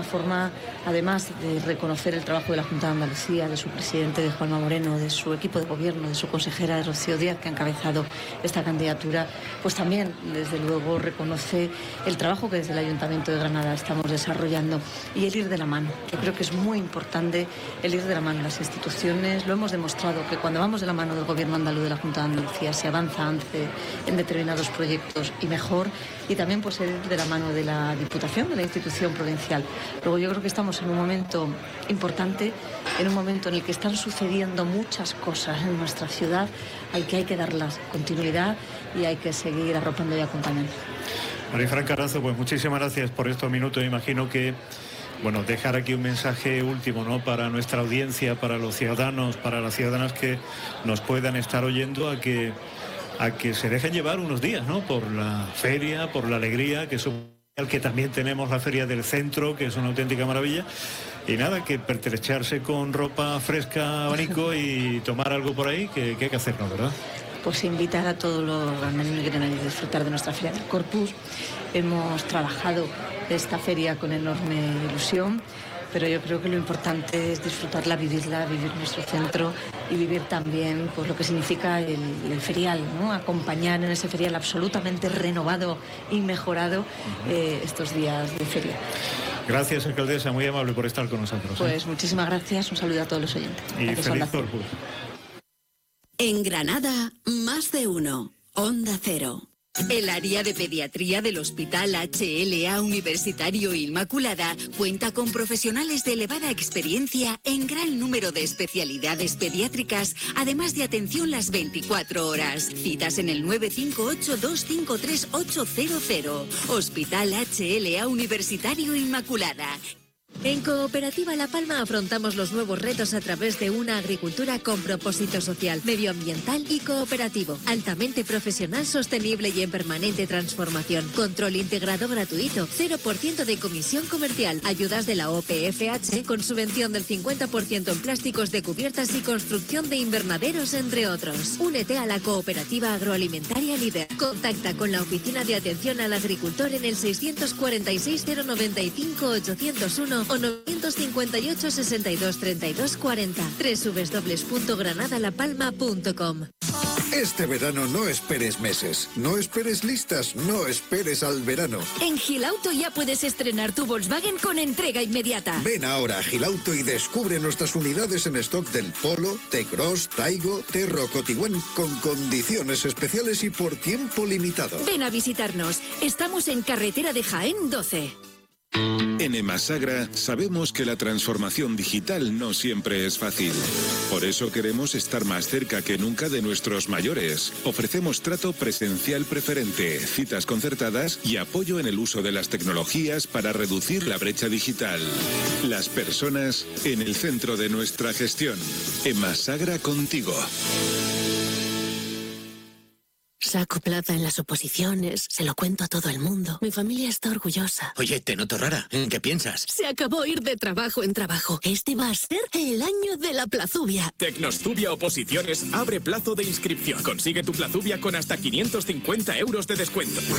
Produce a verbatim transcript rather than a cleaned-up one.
una forma, además de reconocer el trabajo de la Junta de Andalucía, de su presidente, de Juanma Moreno, de su equipo de gobierno, de su consejera, de Rocío Díaz, que ha encabezado esta candidatura, pues también, desde luego, reconoce el trabajo que desde el Ayuntamiento de Granada estamos desarrollando y el ir de la mano. Yo creo que es muy importante el ir de la mano. Las instituciones lo hemos demostrado, que cuando vamos de la mano del Gobierno andaluz, de la Junta de Andalucía, se avanza en determinados proyectos y mejor, y también pues el ir de la mano de la Diputación, de la institución provincial. Luego yo creo que estamos en un momento importante, en un momento en el que están sucediendo muchas cosas en nuestra ciudad, al que hay que darlas continuidad y hay que seguir arropando y acompañando. Marifran Carazo, pues muchísimas gracias por estos minutos. Imagino que, bueno, dejar aquí un mensaje último, ¿no?, para nuestra audiencia, para los ciudadanos, para las ciudadanas que nos puedan estar oyendo, a que, a que se dejen llevar unos días, ¿no?, por la feria, por la alegría, que es que también tenemos la feria del centro, que es una auténtica maravilla. Y nada, que pertrecharse con ropa fresca, abanico y tomar algo por ahí, que, que hay que hacerlo, ¿verdad? Pues invitar a todos los granadinos que quieran a disfrutar de nuestra feria del Corpus. Hemos trabajado esta feria con enorme ilusión, pero yo creo que lo importante es disfrutarla, vivirla, vivir nuestro centro y vivir también pues lo que significa el, el ferial, ¿no? Acompañar en ese ferial absolutamente renovado y mejorado eh, estos días de feria. Gracias, alcaldesa, muy amable por estar con nosotros. Pues ¿eh? muchísimas gracias, un saludo a todos los oyentes. Y Gracias, feliz Onda Cero. Corpus. En Granada, más de uno. Onda Cero. El área de pediatría del Hospital H L A Universitario Inmaculada cuenta con profesionales de elevada experiencia en gran número de especialidades pediátricas, además de atención las veinticuatro horas. Citas en el nueve cinco ocho, dos cinco tres, ocho cero cero. Hospital H L A Universitario Inmaculada. En Cooperativa La Palma afrontamos los nuevos retos a través de una agricultura con propósito social, medioambiental y cooperativo, altamente profesional, sostenible y en permanente transformación. Control integrado gratuito, cero por ciento de comisión comercial, ayudas de la O P F H con subvención del cincuenta por ciento en plásticos de cubiertas y construcción de invernaderos, entre otros. Únete a la Cooperativa Agroalimentaria Líder. Contacta con la Oficina de Atención al Agricultor en el seiscientos cuarenta y seis, cero noventa y cinco, ochocientos uno o novecientos cincuenta y ocho, sesenta y dos, treinta y dos, cuarenta. doble u doble u doble u punto granada la palma punto com. Este verano no esperes meses, no esperes listas, no esperes al verano. En Gilauto ya puedes estrenar tu Volkswagen con entrega inmediata. Ven ahora a Gilauto y descubre nuestras unidades en stock del Polo, T-Cross, Taigo, T-Roc, Tiguan con condiciones especiales y por tiempo limitado. Ven a visitarnos. Estamos en Carretera de Jaén doce. En Emasagra sabemos que la transformación digital no siempre es fácil. Por eso queremos estar más cerca que nunca de nuestros mayores. Ofrecemos trato presencial preferente, citas concertadas y apoyo en el uso de las tecnologías para reducir la brecha digital. Las personas en el centro de nuestra gestión. Emasagra contigo. Saco plaza en las oposiciones, se lo cuento a todo el mundo. Mi familia está orgullosa. Oye, te noto rara. ¿En qué piensas? Se acabó ir de trabajo en trabajo. Este va a ser el año de la plazubia. Tecnostubia Oposiciones abre plazo de inscripción. Consigue tu plazubia con hasta quinientos cincuenta euros de descuento.